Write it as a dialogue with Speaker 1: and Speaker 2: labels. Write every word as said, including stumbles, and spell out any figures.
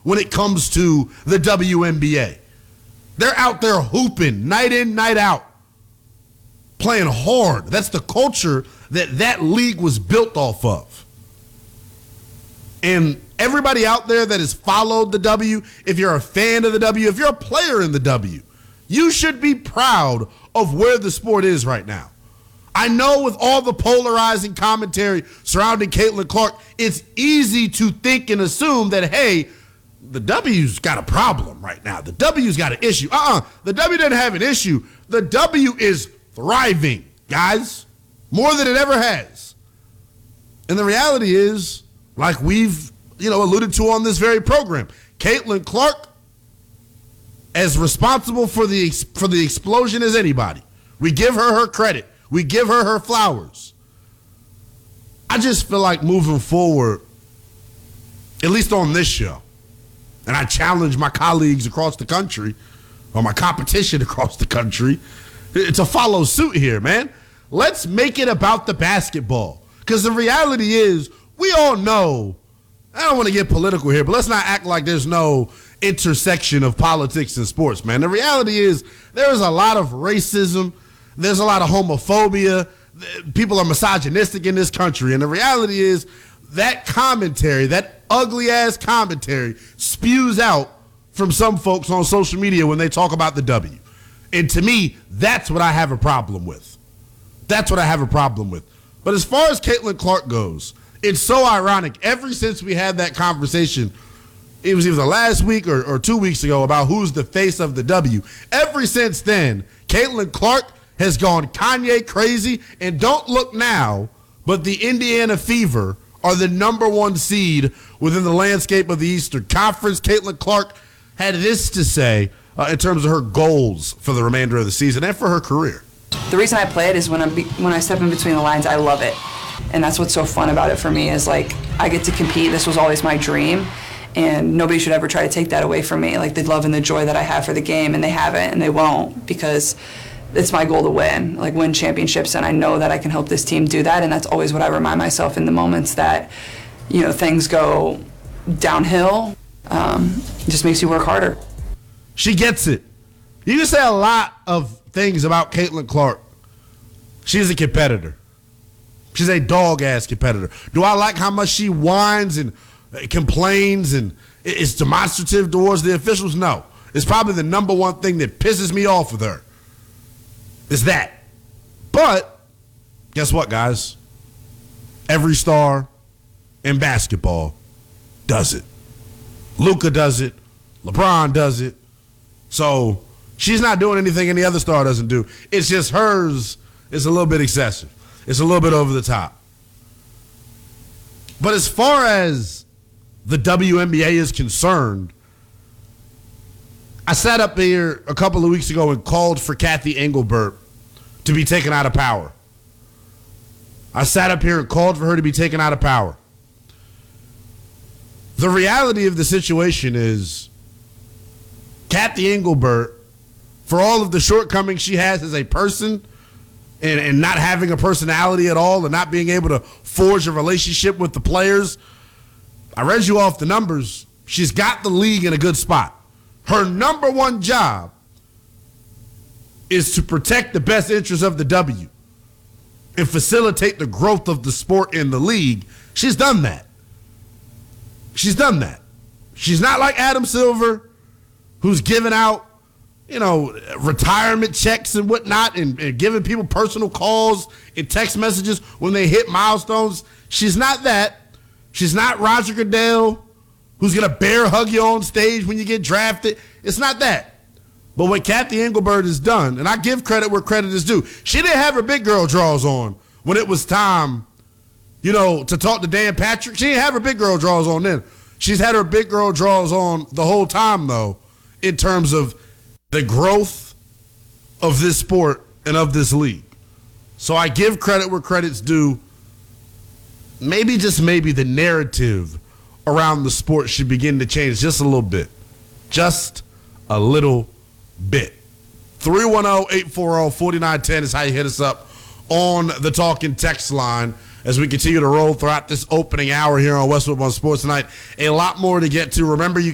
Speaker 1: when it comes to the W N B A. They're out there hooping night in, night out, playing hard. That's the culture that that league was built off of. And everybody out there that has followed the W, if you're a fan of the W, if you're a player in the W, you should be proud of where the sport is right now. I know with all the polarizing commentary surrounding Caitlin Clark, it's easy to think and assume that, hey, the W's got a problem right now. The W's got an issue. Uh-uh. The W doesn't have an issue. The W is thriving, guys, more than it ever has. And the reality is, like we've, you know, alluded to on this very program, Caitlin Clark, as responsible for the for the explosion as anybody. We give her her credit. We give her her flowers. I just feel like moving forward, at least on this show, and I challenge my colleagues across the country, or my competition across the country, to follow suit here, man. Let's make it about the basketball. Because the reality is, we all know, I don't want to get political here, but let's not act like there's no intersection of politics and sports, man. The reality is, there is a lot of racism. There's a lot of homophobia. People are misogynistic in this country. And the reality is, that commentary, that ugly-ass commentary, spews out from some folks on social media when they talk about the W. And to me, that's what I have a problem with. That's what I have a problem with. But as far as Caitlin Clark goes, it's so ironic. Ever since we had that conversation, it was either last week or, or two weeks ago about who's the face of the W. Ever since then, Caitlin Clark has gone Kanye crazy. And don't look now, but the Indiana Fever are the number one seed within the landscape of the Eastern Conference. Caitlin Clark had this to say uh, in terms of her goals for the remainder of the season and for her career.
Speaker 2: The reason I play it is when I'm be- when I step in between the lines, I love it. And that's what's so fun about it for me is, like, I get to compete. This was always my dream. And nobody should ever try to take that away from me, like the love and the joy that I have for the game. And they haven't, and they won't, because it's my goal to win, like win championships, and I know that I can help this team do that, and that's always what I remind myself in the moments that, you know, things go downhill. Um, it just makes you work harder.
Speaker 1: She gets it. You can say a lot of things about Caitlin Clark. She's a competitor. She's a dog-ass competitor. Do I like how much she whines and complains and is demonstrative towards the officials? No. It's probably the number one thing that pisses me off with her. Is that. But guess what, guys? Every star in basketball does it. Luka does it. LeBron does it. So she's not doing anything any other star doesn't do. It's just hers is a little bit excessive. It's a little bit over the top. But as far as the W N B A is concerned, I sat up here a couple of weeks ago and called for Cathy Engelbert to be taken out of power. I sat up here and called for her to be taken out of power. The reality of the situation is Cathy Engelbert, for all of the shortcomings she has as a person and, and not having a personality at all and not being able to forge a relationship with the players, I read you off the numbers. She's got the league in a good spot. Her number one job is to protect the best interests of the W and facilitate the growth of the sport in the league. She's done that. She's done that. She's not like Adam Silver, who's giving out, you know, retirement checks and whatnot and, and giving people personal calls and text messages when they hit milestones. She's not that. She's not Roger Goodell, who's going to bear hug you on stage when you get drafted. It's not that. But what Cathy Engelbert has done, and I give credit where credit is due, she didn't have her big girl draws on when it was time, you know, to talk to Dan Patrick. She didn't have her big girl draws on then. She's had her big girl draws on the whole time, though, in terms of the growth of this sport and of this league. So I give credit where credit's due. Maybe, just maybe, the narrative around the sport should begin to change just a little bit. Just a little bit. three one zero, eight four zero, four nine one zero is how you hit us up on the Talking Text line as we continue to roll throughout this opening hour here on Westwood One Sports Tonight. A lot more to get to. Remember, you